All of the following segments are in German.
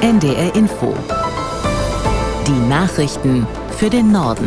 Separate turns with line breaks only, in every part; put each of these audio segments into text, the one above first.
NDR Info. Die Nachrichten für den Norden.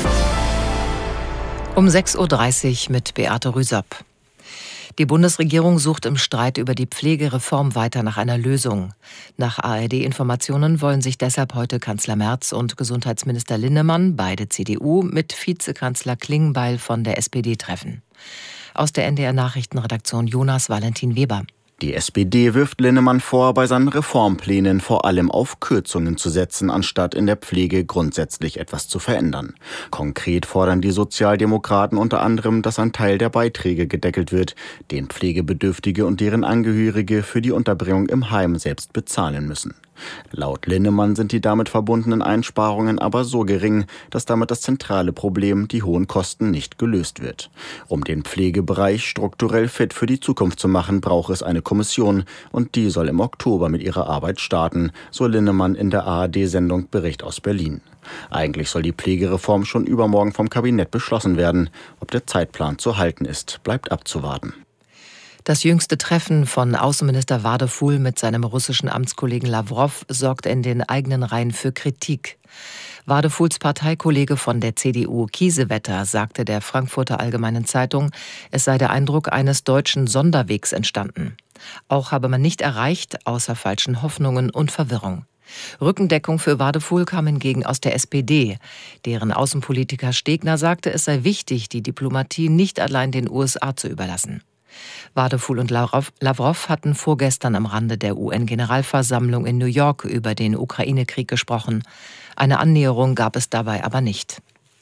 Um 6.30 Uhr mit Beate Rüsop. Die Bundesregierung sucht im Streit über die Pflegereform weiter nach einer Lösung. Nach ARD-Informationen wollen sich deshalb heute Kanzler Merz und Gesundheitsminister Linnemann, beide CDU, mit Vizekanzler Klingbeil von der SPD treffen. Aus der NDR-Nachrichtenredaktion Jonas Valentin Weber.
Die SPD wirft Linnemann vor, bei seinen Reformplänen vor allem auf Kürzungen zu setzen, anstatt in der Pflege grundsätzlich etwas zu verändern. Konkret fordern die Sozialdemokraten unter anderem, dass ein Teil der Beiträge gedeckelt wird, den Pflegebedürftige und deren Angehörige für die Unterbringung im Heim selbst bezahlen müssen. Laut Linnemann sind die damit verbundenen Einsparungen aber so gering, dass damit das zentrale Problem, die hohen Kosten, nicht gelöst wird. Um den Pflegebereich strukturell fit für die Zukunft zu machen, braucht es eine Kommission und die soll im Oktober mit ihrer Arbeit starten, so Linnemann in der ARD-Sendung Bericht aus Berlin. Eigentlich soll die Pflegereform schon übermorgen vom Kabinett beschlossen werden. Ob der Zeitplan zu halten ist, bleibt abzuwarten.
Das jüngste Treffen von Außenminister Wadefuhl mit seinem russischen Amtskollegen Lawrow sorgt in den eigenen Reihen für Kritik. Wadefuhls Parteikollege von der CDU, Kiesewetter, sagte der Frankfurter Allgemeinen Zeitung, es sei der Eindruck eines deutschen Sonderwegs entstanden. Auch habe man nicht erreicht, außer falschen Hoffnungen und Verwirrung. Rückendeckung für Wadefuhl kam hingegen aus der SPD. Deren Außenpolitiker Stegner sagte, es sei wichtig, die Diplomatie nicht allein den USA zu überlassen. Wadefuhl und Lawrow hatten vorgestern am Rande der UN-Generalversammlung in New York über den Ukraine-Krieg gesprochen. Eine Annäherung gab es dabei aber nicht.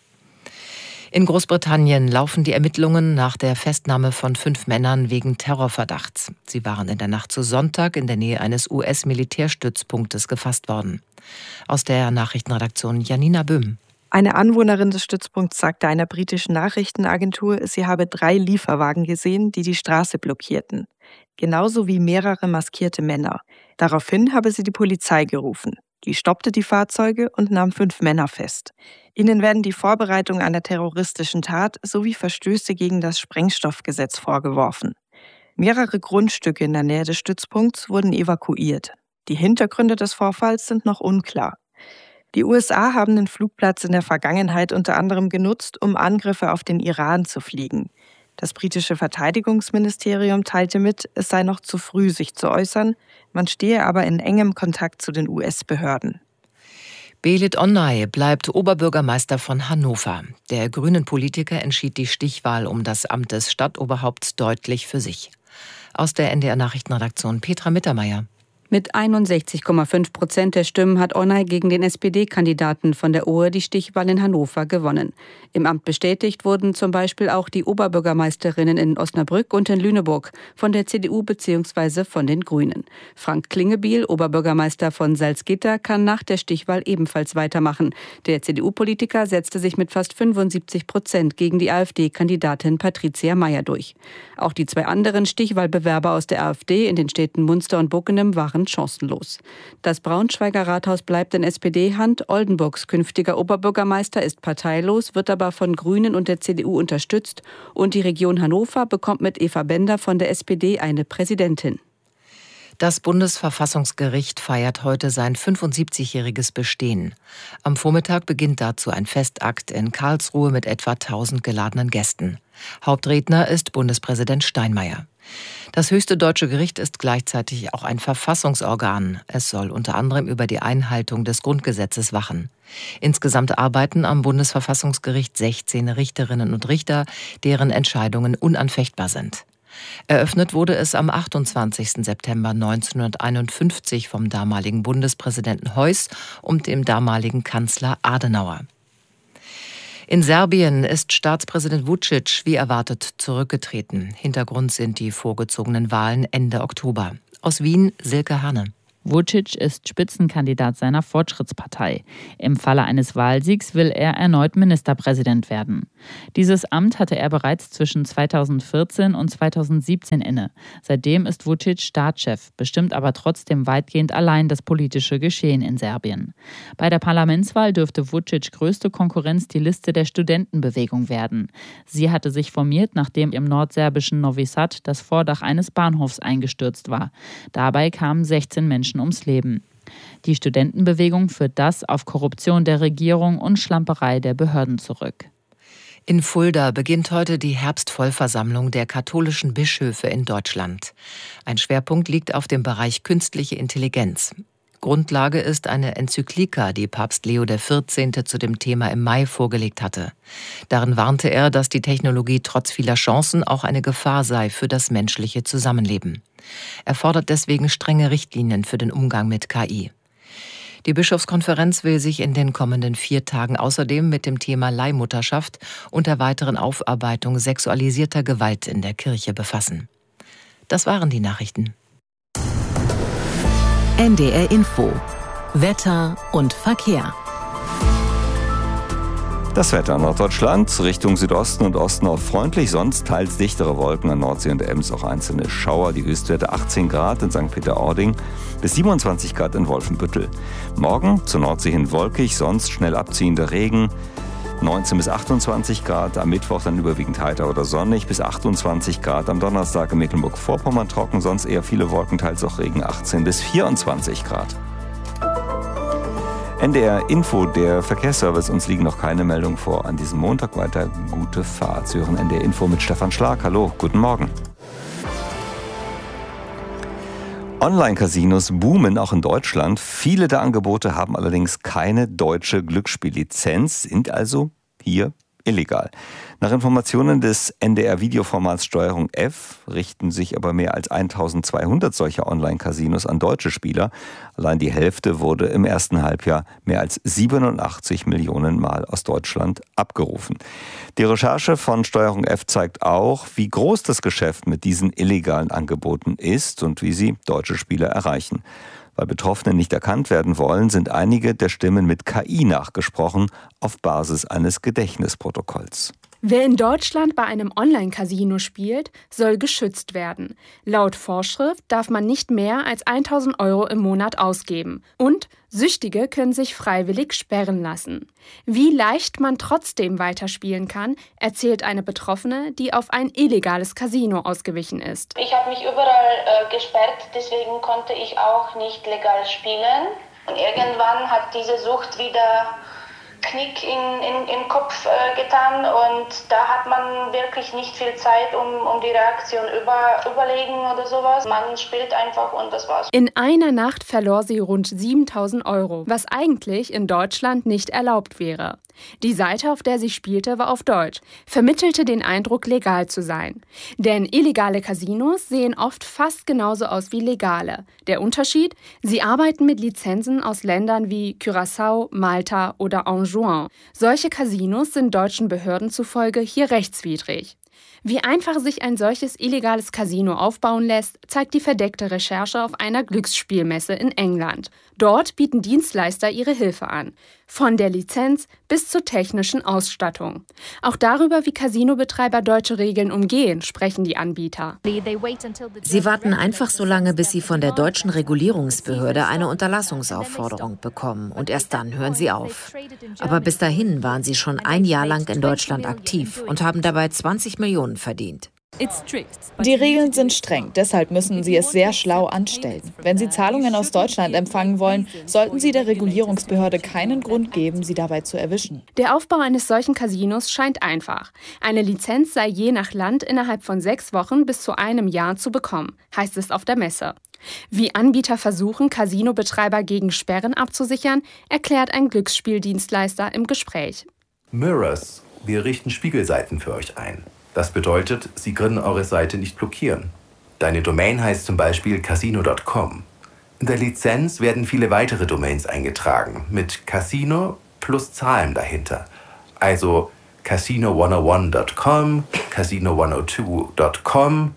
In Großbritannien laufen die Ermittlungen nach der Festnahme von 5 Männern wegen Terrorverdachts. Sie waren in der Nacht zu Sonntag in der Nähe eines US-Militärstützpunktes gefasst worden. Aus der Nachrichtenredaktion Janina Böhm.
Eine Anwohnerin des Stützpunkts sagte einer britischen Nachrichtenagentur, sie habe 3 Lieferwagen gesehen, die die Straße blockierten. Genauso wie mehrere maskierte Männer. Daraufhin habe sie die Polizei gerufen. Die stoppte die Fahrzeuge und nahm 5 Männer fest. Ihnen werden die Vorbereitung einer terroristischen Tat sowie Verstöße gegen das Sprengstoffgesetz vorgeworfen. Mehrere Grundstücke in der Nähe des Stützpunkts wurden evakuiert. Die Hintergründe des Vorfalls sind noch unklar. Die USA haben den Flugplatz in der Vergangenheit unter anderem genutzt, um Angriffe auf den Iran zu fliegen. Das britische Verteidigungsministerium teilte mit, es sei noch zu früh, sich zu äußern, man stehe aber in engem Kontakt zu den US-Behörden.
Belit Onay bleibt Oberbürgermeister von Hannover. Der grünen Politiker entschied die Stichwahl um das Amt des Stadtoberhaupts deutlich für sich. Aus der NDR-Nachrichtenredaktion Petra Mittermeier.
Mit 61,5% der Stimmen hat Onay gegen den SPD-Kandidaten von der Ohe die Stichwahl in Hannover gewonnen. Im Amt bestätigt wurden zum Beispiel auch die Oberbürgermeisterinnen in Osnabrück und in Lüneburg von der CDU bzw. von den Grünen. Frank Klingebiel, Oberbürgermeister von Salzgitter, kann nach der Stichwahl ebenfalls weitermachen. Der CDU-Politiker setzte sich mit fast 75% gegen die AfD-Kandidatin Patricia Mayr durch. Auch die 2 anderen Stichwahlbewerber aus der AfD in den Städten Munster und Bockenem waren chancenlos. Das Braunschweiger Rathaus bleibt in SPD-Hand. Oldenburgs künftiger Oberbürgermeister ist parteilos, wird aber von Grünen und der CDU unterstützt. Und die Region Hannover bekommt mit Eva Bender von der SPD eine Präsidentin.
Das Bundesverfassungsgericht feiert heute sein 75-jähriges Bestehen. Am Vormittag beginnt dazu ein Festakt in Karlsruhe mit etwa 1000 geladenen Gästen. Hauptredner ist Bundespräsident Steinmeier. Das höchste deutsche Gericht ist gleichzeitig auch ein Verfassungsorgan. Es soll unter anderem über die Einhaltung des Grundgesetzes wachen. Insgesamt arbeiten am Bundesverfassungsgericht 16 Richterinnen und Richter, deren Entscheidungen unanfechtbar sind. Eröffnet wurde es am 28. September 1951 vom damaligen Bundespräsidenten Heuss und dem damaligen Kanzler Adenauer. In Serbien ist Staatspräsident Vučić wie erwartet zurückgetreten. Hintergrund sind die vorgezogenen Wahlen Ende Oktober. Aus Wien Silke Hane.
Vučić ist Spitzenkandidat seiner Fortschrittspartei. Im Falle eines Wahlsiegs will er erneut Ministerpräsident werden. Dieses Amt hatte er bereits zwischen 2014 und 2017 inne. Seitdem ist Vučić Staatschef, bestimmt aber trotzdem weitgehend allein das politische Geschehen in Serbien. Bei der Parlamentswahl dürfte Vučić größte Konkurrenz die Liste der Studentenbewegung werden. Sie hatte sich formiert, nachdem im nordserbischen Novi Sad das Vordach eines Bahnhofs eingestürzt war. Dabei kamen 16 Menschen ums Leben. Die Studentenbewegung führt das auf Korruption der Regierung und Schlamperei der Behörden zurück.
In Fulda beginnt heute die Herbstvollversammlung der katholischen Bischöfe in Deutschland. Ein Schwerpunkt liegt auf dem Bereich künstliche Intelligenz. Grundlage ist eine Enzyklika, die Papst Leo XIV. Zu dem Thema im Mai vorgelegt hatte. Darin warnte er, dass die Technologie trotz vieler Chancen auch eine Gefahr sei für das menschliche Zusammenleben. Er fordert deswegen strenge Richtlinien für den Umgang mit KI. Die Bischofskonferenz will sich in den kommenden 4 Tagen außerdem mit dem Thema Leihmutterschaft und der weiteren Aufarbeitung sexualisierter Gewalt in der Kirche befassen. Das waren die Nachrichten.
NDR Info. Wetter und Verkehr.
Das Wetter in Norddeutschland, Richtung Südosten und Osten oft freundlich, sonst teils dichtere Wolken an Nordsee und Ems, auch einzelne Schauer. Die Höchstwerte 18 Grad in St. Peter-Ording bis 27 Grad in Wolfenbüttel. Morgen zur Nordsee hin wolkig, sonst schnell abziehender Regen. 19 bis 28 Grad, am Mittwoch dann überwiegend heiter oder sonnig, bis 28 Grad. Am Donnerstag in Mecklenburg-Vorpommern trocken, sonst eher viele Wolken, teils auch Regen, 18 bis 24 Grad. NDR Info, der Verkehrsservice, uns liegen noch keine Meldungen vor. An diesem Montag weiter gute Fahrt. Sie hören NDR Info mit Stefan Schlag. Hallo, guten Morgen. Online-Casinos boomen auch in Deutschland. Viele der Angebote haben allerdings keine deutsche Glücksspiellizenz, sind also hier illegal. Nach Informationen des NDR-Videoformats Steuerung F richten sich aber mehr als 1200 solcher Online-Casinos an deutsche Spieler. Allein die Hälfte wurde im ersten Halbjahr mehr als 87 Millionen Mal aus Deutschland abgerufen. Die Recherche von Steuerung F zeigt auch, wie groß das Geschäft mit diesen illegalen Angeboten ist und wie sie deutsche Spieler erreichen. Weil Betroffene nicht erkannt werden wollen, sind einige der Stimmen mit KI nachgesprochen auf Basis eines Gedächtnisprotokolls.
Wer in Deutschland bei einem Online-Casino spielt, soll geschützt werden. Laut Vorschrift darf man nicht mehr als 1.000 € im Monat ausgeben. Und Süchtige können sich freiwillig sperren lassen. Wie leicht man trotzdem weiterspielen kann, erzählt eine Betroffene, die auf ein illegales Casino ausgewichen ist.
Ich habe mich überall gesperrt, deswegen konnte ich auch nicht legal spielen. Und irgendwann hat diese Sucht wieder Knick im Kopf getan und da hat man wirklich nicht viel Zeit, um die Reaktion überlegen oder sowas. Man spielt einfach und das war's.
In einer Nacht verlor sie rund 7.000 €, was eigentlich in Deutschland nicht erlaubt wäre. Die Seite, auf der sie spielte, war auf Deutsch, vermittelte den Eindruck, legal zu sein. Denn illegale Casinos sehen oft fast genauso aus wie legale. Der Unterschied? Sie arbeiten mit Lizenzen aus Ländern wie Curaçao, Malta oder Anjouan. Solche Casinos sind deutschen Behörden zufolge hier rechtswidrig. Wie einfach sich ein solches illegales Casino aufbauen lässt, zeigt die verdeckte Recherche auf einer Glücksspielmesse in England. Dort bieten Dienstleister ihre Hilfe an. Von der Lizenz bis zur technischen Ausstattung. Auch darüber, wie Casinobetreiber deutsche Regeln umgehen, sprechen die Anbieter.
Sie warten einfach so lange, bis sie von der deutschen Regulierungsbehörde eine Unterlassungsaufforderung bekommen. Und erst dann hören sie auf. Aber bis dahin waren sie schon ein Jahr lang in Deutschland aktiv und haben dabei 20 Millionen verdient.
Die Regeln sind streng, deshalb müssen Sie es sehr schlau anstellen. Wenn Sie Zahlungen aus Deutschland empfangen wollen, sollten Sie der Regulierungsbehörde keinen Grund geben, Sie dabei zu erwischen.
Der Aufbau eines solchen Casinos scheint einfach. Eine Lizenz sei je nach Land innerhalb von 6 Wochen bis zu einem Jahr zu bekommen, heißt es auf der Messe. Wie Anbieter versuchen, Casinobetreiber gegen Sperren abzusichern, erklärt ein Glücksspieldienstleister im Gespräch.
Mirrors, wir richten Spiegelseiten für euch ein. Das bedeutet, sie können eure Seite nicht blockieren. Deine Domain heißt zum Beispiel casino.com. In der Lizenz werden viele weitere Domains eingetragen, mit Casino plus Zahlen dahinter. Also casino101.com, casino102.com,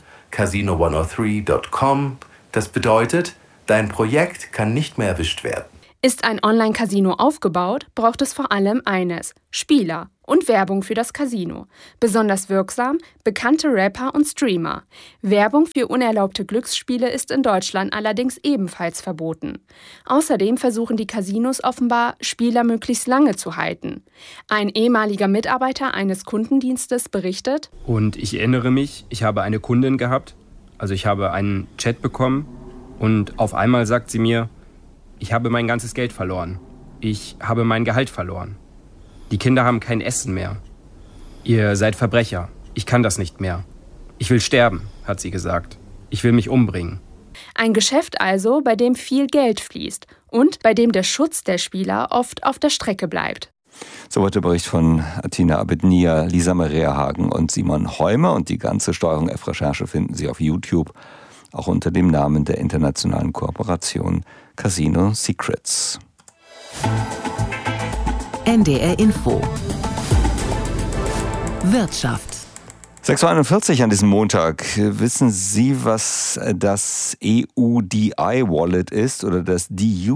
casino103.com. Das bedeutet, dein Projekt kann nicht mehr erwischt werden.
Ist ein Online-Casino aufgebaut, braucht es vor allem eines: Spieler und Werbung für das Casino. Besonders wirksam bekannte Rapper und Streamer. Werbung für unerlaubte Glücksspiele ist in Deutschland allerdings ebenfalls verboten. Außerdem versuchen die Casinos offenbar, Spieler möglichst lange zu halten. Ein ehemaliger Mitarbeiter eines Kundendienstes berichtet:
Und ich erinnere mich, ich habe eine Kundin gehabt, also ich habe einen Chat bekommen und auf einmal sagt sie mir: Ich habe mein ganzes Geld verloren. Ich habe mein Gehalt verloren. Die Kinder haben kein Essen mehr. Ihr seid Verbrecher. Ich kann das nicht mehr. Ich will sterben, hat sie gesagt. Ich will mich umbringen.
Ein Geschäft also, bei dem viel Geld fließt und bei dem der Schutz der Spieler oft auf der Strecke bleibt.
Soweit der Bericht von Athina Abednia, Lisa Maria Hagen und Simon Heume. Und die ganze Steuerung F-Recherche finden Sie auf YouTube, auch unter dem Namen der internationalen Kooperation Casino Secrets.
NDR Info. Wirtschaft.
6:41 Uhr an diesem Montag. Wissen Sie, was das EUDI-Wallet ist oder das die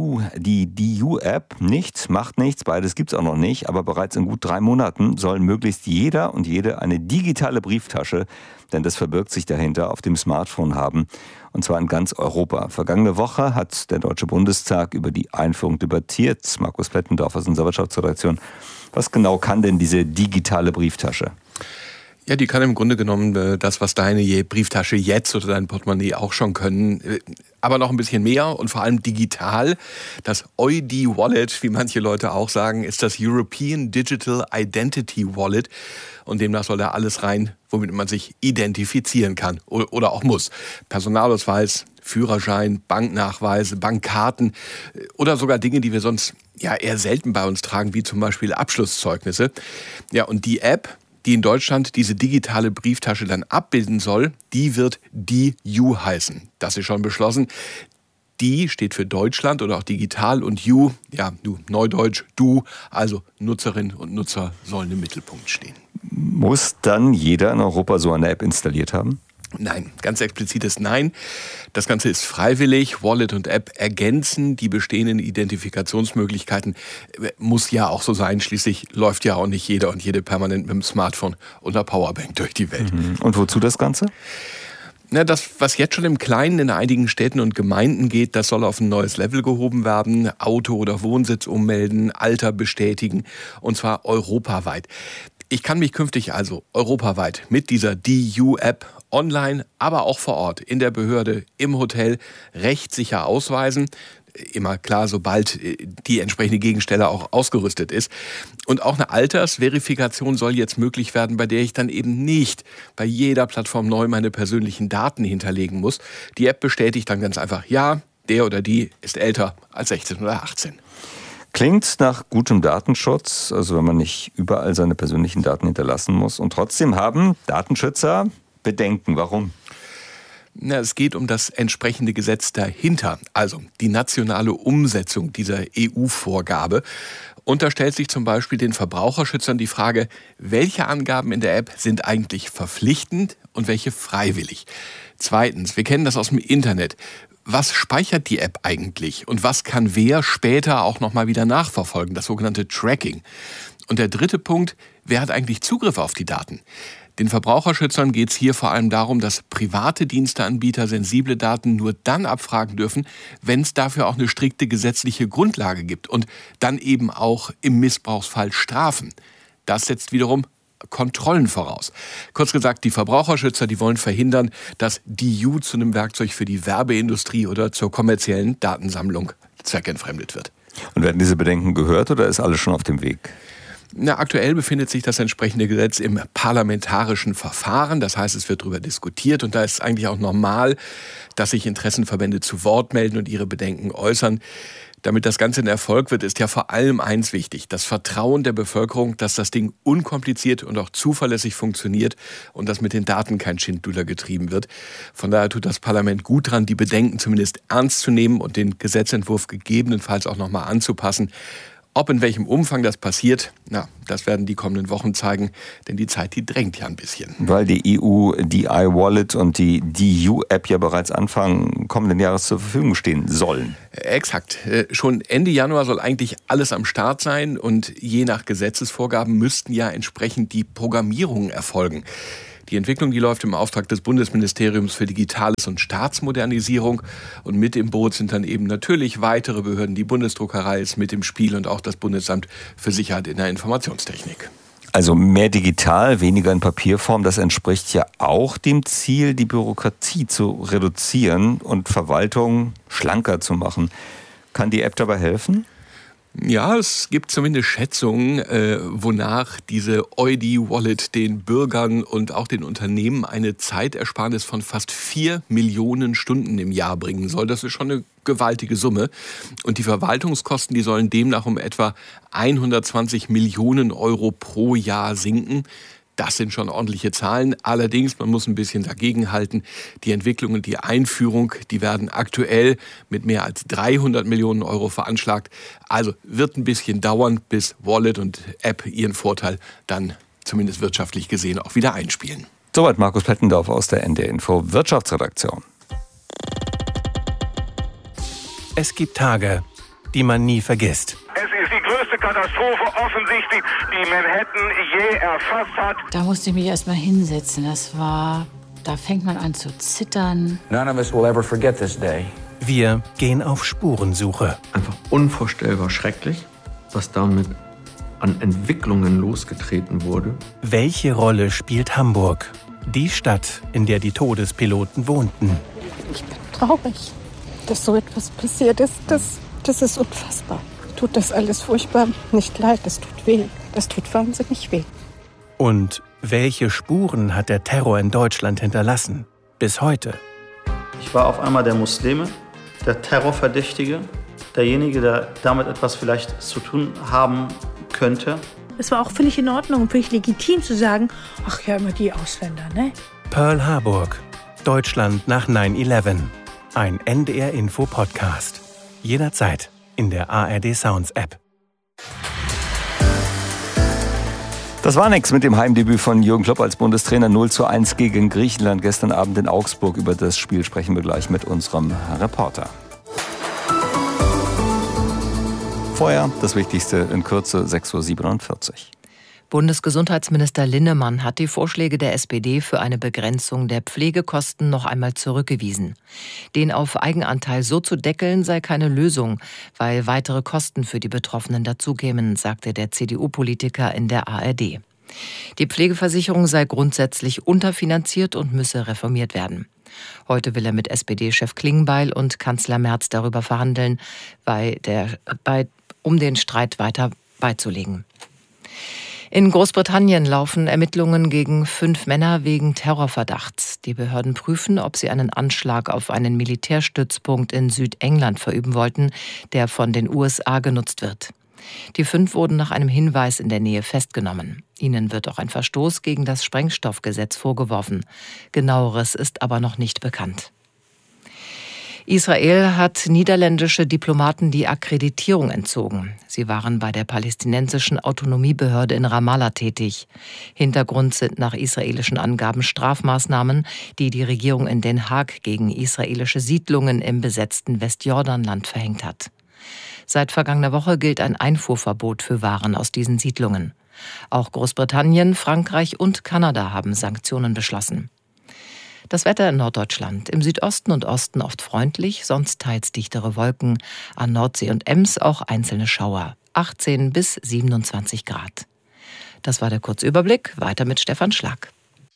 DU-App? Nicht, macht nichts, beides gibt es auch noch nicht. Aber bereits in gut 3 Monaten soll möglichst jeder und jede eine digitale Brieftasche, denn das verbirgt sich dahinter, auf dem Smartphone haben. Und zwar in ganz Europa. Vergangene Woche hat der Deutsche Bundestag über die Einführung debattiert. Markus Pettendorf aus unserer Wirtschaftsredaktion. Was genau kann denn diese digitale Brieftasche?
Ja, die kann im Grunde genommen das, was deine Brieftasche jetzt oder dein Portemonnaie auch schon können, aber noch ein bisschen mehr und vor allem digital. Das EUDI-Wallet, wie manche Leute auch sagen, ist das European Digital Identity Wallet. Und demnach soll da alles rein, womit man sich identifizieren kann oder auch muss. Personalausweis, Führerschein, Banknachweise, Bankkarten oder sogar Dinge, die wir sonst ja eher selten bei uns tragen, wie zum Beispiel Abschlusszeugnisse. Ja, und die App, die in Deutschland diese digitale Brieftasche dann abbilden soll, die wird DU heißen. Das ist schon beschlossen. Die steht für Deutschland oder auch digital und U, ja, Neudeutsch, du, also Nutzerinnen und Nutzer sollen im Mittelpunkt stehen.
Muss dann jeder in Europa so eine App installiert haben?
Nein, ganz explizites Nein. Das Ganze ist freiwillig. Wallet und App ergänzen die bestehenden Identifikationsmöglichkeiten. Muss ja auch so sein. Schließlich läuft ja auch nicht jeder und jede permanent mit dem Smartphone und einer Powerbank durch die Welt.
Und wozu das Ganze?
Na, das, was jetzt schon im Kleinen in einigen Städten und Gemeinden geht, das soll auf ein neues Level gehoben werden. Auto oder Wohnsitz ummelden, Alter bestätigen und zwar europaweit. Ich kann mich künftig also europaweit mit dieser DU-App online, aber auch vor Ort, in der Behörde, im Hotel, rechtssicher ausweisen. Immer klar, sobald die entsprechende Gegenstelle auch ausgerüstet ist. Und auch eine Altersverifikation soll jetzt möglich werden, bei der ich dann eben nicht bei jeder Plattform neu meine persönlichen Daten hinterlegen muss. Die App bestätigt dann ganz einfach, ja, der oder die ist älter als 16 oder 18.
Klingt nach gutem Datenschutz, also wenn man nicht überall seine persönlichen Daten hinterlassen muss. Und trotzdem haben Datenschützer Bedenken. Warum?
Na, es geht um das entsprechende Gesetz dahinter, also die nationale Umsetzung dieser EU-Vorgabe. Und da stellt sich zum Beispiel den Verbraucherschützern die Frage, welche Angaben in der App sind eigentlich verpflichtend und welche freiwillig. Zweitens, wir kennen das aus dem Internet. Was speichert die App eigentlich und was kann wer später auch nochmal wieder nachverfolgen, das sogenannte Tracking. Und der dritte Punkt, wer hat eigentlich Zugriff auf die Daten? Den Verbraucherschützern geht es hier vor allem darum, dass private Diensteanbieter sensible Daten nur dann abfragen dürfen, wenn es dafür auch eine strikte gesetzliche Grundlage gibt und dann eben auch im Missbrauchsfall Strafen. Das setzt wiederum Kontrollen voraus. Kurz gesagt, die Verbraucherschützer, die wollen verhindern, dass DU zu einem Werkzeug für die Werbeindustrie oder zur kommerziellen Datensammlung zweckentfremdet wird.
Und werden diese Bedenken gehört oder ist alles schon auf dem Weg?
Na, aktuell befindet sich das entsprechende Gesetz im parlamentarischen Verfahren. Das heißt, es wird darüber diskutiert und da ist es eigentlich auch normal, dass sich Interessenverbände zu Wort melden und ihre Bedenken äußern. Damit das Ganze ein Erfolg wird, ist ja vor allem eins wichtig: das Vertrauen der Bevölkerung, dass das Ding unkompliziert und auch zuverlässig funktioniert und dass mit den Daten kein Schindluder getrieben wird. Von daher tut das Parlament gut dran, die Bedenken zumindest ernst zu nehmen und den Gesetzentwurf gegebenenfalls auch nochmal anzupassen. Ob in welchem Umfang das passiert, na, das werden die kommenden Wochen zeigen, denn die Zeit, die drängt ja ein bisschen.
Weil die EUDI-Wallet und die DU-App ja bereits Anfang kommenden Jahres zur Verfügung stehen sollen.
Exakt. Schon Ende Januar soll eigentlich alles am Start sein und je nach Gesetzesvorgaben müssten ja entsprechend die Programmierungen erfolgen. Die Entwicklung, die läuft im Auftrag des Bundesministeriums für Digitales und Staatsmodernisierung. Und mit im Boot sind dann eben natürlich weitere Behörden. Die Bundesdruckerei ist mit im Spiel und auch das Bundesamt für Sicherheit in der Informationstechnik.
Also mehr digital, weniger in Papierform, das entspricht ja auch dem Ziel, die Bürokratie zu reduzieren und Verwaltung schlanker zu machen. Kann die App dabei helfen?
Ja, es gibt zumindest Schätzungen, wonach diese ID-Wallet den Bürgern und auch den Unternehmen eine Zeitersparnis von fast 4 Millionen Stunden im Jahr bringen soll. Das ist schon eine gewaltige Summe. Und die Verwaltungskosten, die sollen demnach um etwa 120 Millionen Euro pro Jahr sinken. Das sind schon ordentliche Zahlen. Allerdings, man muss ein bisschen dagegenhalten. Die Entwicklung und die Einführung, die werden aktuell mit mehr als 300 Millionen Euro veranschlagt. Also wird ein bisschen dauern, bis Wallet und App ihren Vorteil dann zumindest wirtschaftlich gesehen auch wieder einspielen.
Soweit Markus Plettendorf aus der NDR Info Wirtschaftsredaktion.
Es gibt Tage, die man nie vergisst.
Es ist die größte Katastrophe offensichtlich, die Manhattan je erfasst hat.
Da musste ich mich erst mal hinsetzen. Da fängt man an zu zittern.
None of us will ever forget this day.
Wir gehen auf Spurensuche.
Einfach unvorstellbar schrecklich, was damit an Entwicklungen losgetreten wurde.
Welche Rolle spielt Hamburg? Die Stadt, in der die Todespiloten wohnten.
Ich bin traurig, dass so etwas passiert ist. Das ist unfassbar. Tut das alles furchtbar nicht leid, das tut weh. Das tut wahnsinnig weh.
Und welche Spuren hat der Terror in Deutschland hinterlassen? Bis heute.
Ich war auf einmal der Muslime, der Terrorverdächtige, derjenige, der damit etwas vielleicht zu tun haben könnte.
Es war auch völlig in Ordnung und völlig legitim zu sagen, ach ja, immer die Ausländer, ne?
Pearl Harbor, Deutschland nach 9/11. Ein NDR-Info-Podcast. Jederzeit in der ARD Sounds App.
Das war nix mit dem Heimdebüt von Jürgen Klopp als Bundestrainer. 0:1 gegen Griechenland gestern Abend in Augsburg. Über das Spiel sprechen wir gleich mit unserem Reporter. Vorher das Wichtigste in Kürze, 6:47 Uhr.
Bundesgesundheitsminister Linnemann hat die Vorschläge der SPD für eine Begrenzung der Pflegekosten noch einmal zurückgewiesen. Den auf Eigenanteil so zu deckeln sei keine Lösung, weil weitere Kosten für die Betroffenen dazukämen, sagte der CDU-Politiker in der ARD. Die Pflegeversicherung sei grundsätzlich unterfinanziert und müsse reformiert werden. Heute will er mit SPD-Chef Klingbeil und Kanzler Merz darüber verhandeln, um den Streit weiter beizulegen. In Großbritannien laufen Ermittlungen gegen 5 Männer wegen Terrorverdachts. Die Behörden prüfen, ob sie einen Anschlag auf einen Militärstützpunkt in Südengland verüben wollten, der von den USA genutzt wird. Die 5 wurden nach einem Hinweis in der Nähe festgenommen. Ihnen wird auch ein Verstoß gegen das Sprengstoffgesetz vorgeworfen. Genaueres ist aber noch nicht bekannt. Israel hat niederländische Diplomaten die Akkreditierung entzogen. Sie waren bei der palästinensischen Autonomiebehörde in Ramallah tätig. Hintergrund sind nach israelischen Angaben Strafmaßnahmen, die die Regierung in Den Haag gegen israelische Siedlungen im besetzten Westjordanland verhängt hat. Seit vergangener Woche gilt ein Einfuhrverbot für Waren aus diesen Siedlungen. Auch Großbritannien, Frankreich und Kanada haben Sanktionen beschlossen. Das Wetter in Norddeutschland. Im Südosten und Osten oft freundlich, sonst teils dichtere Wolken. An Nordsee und Ems auch einzelne Schauer. 18 bis 27 Grad. Das war der Kurzüberblick. Weiter mit Stefan Schlag.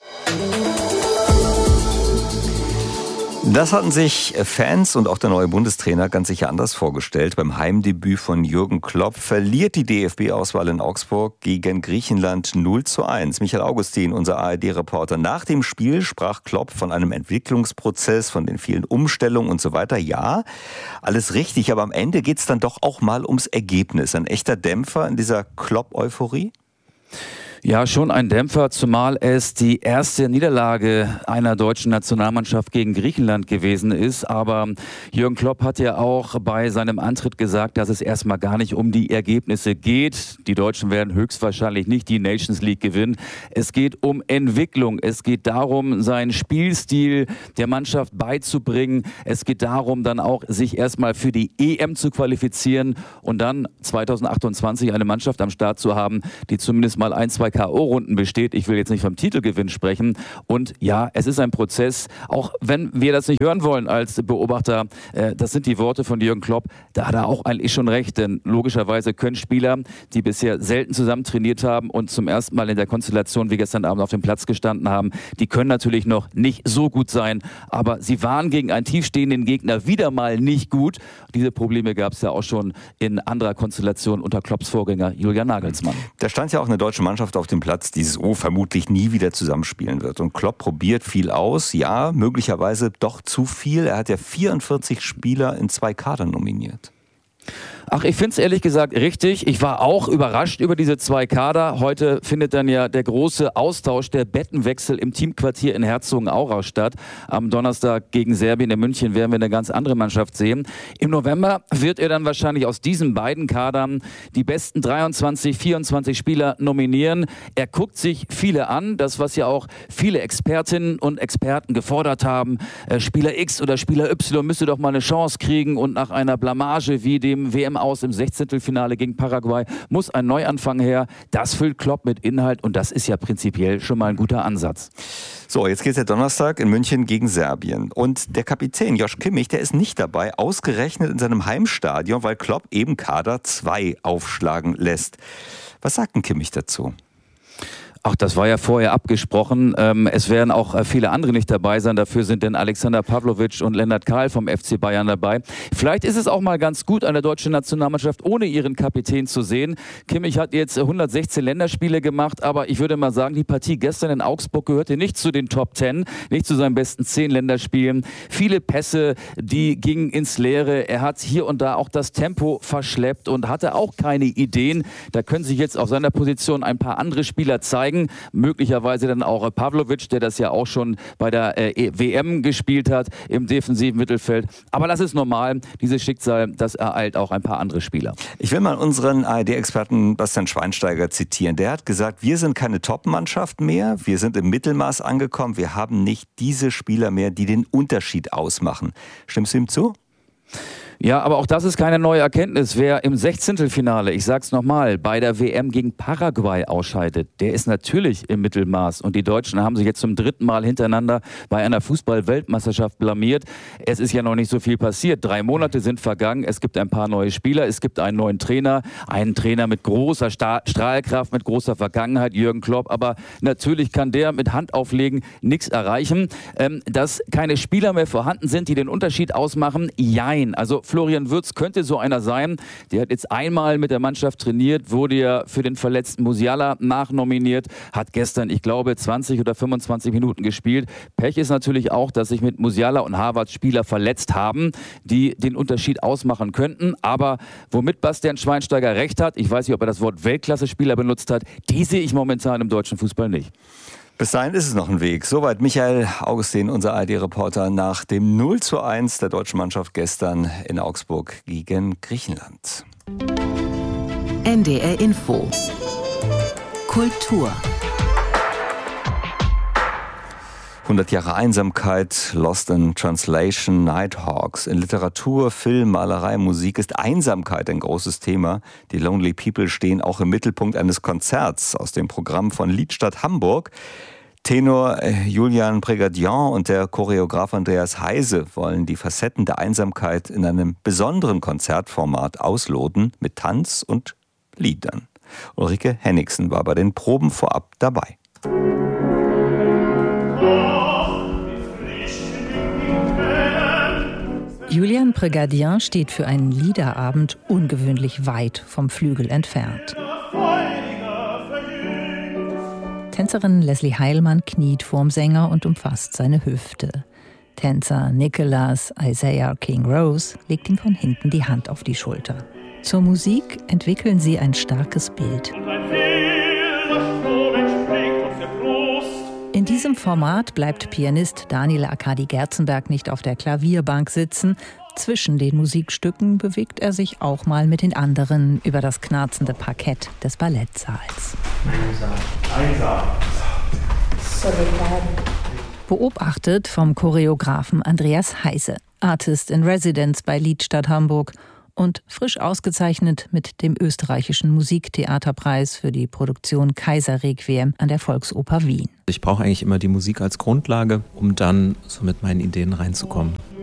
Das hatten sich Fans und auch der neue Bundestrainer ganz sicher anders vorgestellt. Beim Heimdebüt von Jürgen Klopp verliert die DFB-Auswahl in Augsburg gegen Griechenland 0:1. Michael Augustin, unser ARD-Reporter. Nach dem Spiel sprach Klopp von einem Entwicklungsprozess, von den vielen Umstellungen und so weiter. Ja, alles richtig, aber am Ende geht es dann doch auch mal ums Ergebnis. Ein echter Dämpfer in dieser Klopp-Euphorie?
Ja, schon ein Dämpfer, zumal es die erste Niederlage einer deutschen Nationalmannschaft gegen Griechenland gewesen ist. Aber Jürgen Klopp hat ja auch bei seinem Antritt gesagt, dass es erstmal gar nicht um die Ergebnisse geht. Die Deutschen werden höchstwahrscheinlich nicht die Nations League gewinnen. Es geht um Entwicklung. Es geht darum, seinen Spielstil der Mannschaft beizubringen. Es geht darum, dann auch sich erstmal für die EM zu qualifizieren und dann 2028 eine Mannschaft am Start zu haben, die zumindest mal 1, 2 K.O.-Runden besteht. Ich will jetzt nicht vom Titelgewinn sprechen. Und ja, es ist ein Prozess, auch wenn wir das nicht hören wollen als Beobachter. Das sind die Worte von Jürgen Klopp. Da hat er auch eigentlich schon recht, denn logischerweise können Spieler, die bisher selten zusammen trainiert haben und zum ersten Mal in der Konstellation wie gestern Abend auf dem Platz gestanden haben, die können natürlich noch nicht so gut sein, aber sie waren gegen einen tiefstehenden Gegner wieder mal nicht gut. Diese Probleme gab es ja auch schon in anderer Konstellation unter Klopps Vorgänger Julian Nagelsmann.
Da stand ja auch eine deutsche Mannschaft auf dem Platz, die so vermutlich nie wieder zusammenspielen wird. Und Klopp probiert viel aus, ja, möglicherweise doch zu viel. Er hat ja 44 Spieler in 2 Kadern nominiert.
Ach, ich finde es ehrlich gesagt richtig. Ich war auch überrascht über diese 2 Kader. Heute findet dann ja der große Austausch, der Bettenwechsel im Teamquartier in Herzogenaurach statt. Am Donnerstag gegen Serbien in München werden wir eine ganz andere Mannschaft sehen. Im November wird er dann wahrscheinlich aus diesen beiden Kadern die besten 23, 24 Spieler nominieren. Er guckt sich viele an, das was ja auch viele Expertinnen und Experten gefordert haben. Spieler X oder Spieler Y müsste doch mal eine Chance kriegen und nach einer Blamage wie dem WM aus im 16. gegen Paraguay muss ein Neuanfang her. Das füllt Klopp mit Inhalt und das ist ja prinzipiell schon mal ein guter Ansatz.
So, jetzt geht es ja Donnerstag in München gegen Serbien. Und der Kapitän Josh Kimmich, der ist nicht dabei, ausgerechnet in seinem Heimstadion, weil Klopp eben Kader 2 aufschlagen lässt. Was sagt denn Kimmich dazu?
Ach, das war ja vorher abgesprochen. Es werden auch viele andere nicht dabei sein. Dafür sind denn Alexander Pavlovic und Lennart Kahl vom FC Bayern dabei. Vielleicht ist es auch mal ganz gut, eine deutsche Nationalmannschaft ohne ihren Kapitän zu sehen. Kimmich hat jetzt 116 Länderspiele gemacht, aber ich würde mal sagen, die Partie gestern in Augsburg gehörte nicht zu den Top 10, nicht zu seinen besten 10 Länderspielen. Viele Pässe, die gingen ins Leere. Er hat hier und da auch das Tempo verschleppt und hatte auch keine Ideen. Da können sich jetzt auf seiner Position ein paar andere Spieler zeigen. Möglicherweise dann auch Pavlovic, der das ja auch schon bei der WM gespielt hat im defensiven Mittelfeld. Aber das ist normal. Dieses Schicksal, das ereilt auch ein paar andere Spieler.
Ich will mal unseren ARD-Experten Bastian Schweinsteiger zitieren. Der hat gesagt, wir sind keine Top-Mannschaft mehr. Wir sind im Mittelmaß angekommen. Wir haben nicht diese Spieler mehr, die den Unterschied ausmachen. Stimmst du ihm zu?
Ja, aber auch das ist keine neue Erkenntnis. Wer im 16. Ich sag's nochmal, bei der WM gegen Paraguay ausscheidet, der ist natürlich im Mittelmaß. Und die Deutschen haben sich jetzt zum 3. Mal hintereinander bei einer Fußball-Weltmeisterschaft blamiert. Es ist ja noch nicht so viel passiert. 3 Monate sind vergangen. Es gibt ein paar neue Spieler. Es gibt einen neuen Trainer. Einen Trainer mit großer Strahlkraft, mit großer Vergangenheit, Jürgen Klopp. Aber natürlich kann der mit Hand auflegen nichts erreichen. Dass keine Spieler mehr vorhanden sind, die den Unterschied ausmachen, jein. Also Florian Wirtz könnte so einer sein. Der hat jetzt einmal mit der Mannschaft trainiert, wurde ja für den verletzten Musiala nachnominiert, hat gestern, ich glaube, 20 oder 25 Minuten gespielt. Pech ist natürlich auch, dass sich mit Musiala und Havertz Spieler verletzt haben, die den Unterschied ausmachen könnten. Aber womit Bastian Schweinsteiger recht hat, ich weiß nicht, ob er das Wort Weltklasse-Spieler benutzt hat, die sehe ich momentan im deutschen Fußball nicht.
Bis dahin ist es noch ein Weg. Soweit Michael Augustin, unser ARD-Reporter, nach dem 0:1 der deutschen Mannschaft gestern in Augsburg gegen Griechenland.
NDR Info. Kultur.
100 Jahre Einsamkeit, Lost in Translation, Nighthawks. In Literatur, Film, Malerei, Musik ist Einsamkeit ein großes Thema. Die Lonely People stehen auch im Mittelpunkt eines Konzerts aus dem Programm von Liedstadt Hamburg. Tenor Julian Prégardien und der Choreograf Andreas Heise wollen die Facetten der Einsamkeit in einem besonderen Konzertformat ausloten mit Tanz und Liedern. Ulrike Henningsen war bei den Proben vorab dabei.
Julian Prégardien steht für einen Liederabend ungewöhnlich weit vom Flügel entfernt. Tänzerin Leslie Heilmann kniet vorm Sänger und umfasst seine Hüfte. Tänzer Nicholas Isaiah King Rose legt ihm von hinten die Hand auf die Schulter. Zur Musik entwickeln sie ein starkes Bild. In diesem Format bleibt Pianist Daniel Arkadi Gerzenberg nicht auf der Klavierbank sitzen. Zwischen den Musikstücken bewegt er sich auch mal mit den anderen über das knarzende Parkett des Ballettsaals. Beobachtet vom Choreografen Andreas Heise, Artist in Residence bei Liedstadt Hamburg und frisch ausgezeichnet mit dem österreichischen Musiktheaterpreis für die Produktion Kaiserrequiem an der Volksoper Wien.
Ich brauche eigentlich immer die Musik als Grundlage, um dann so mit meinen Ideen reinzukommen.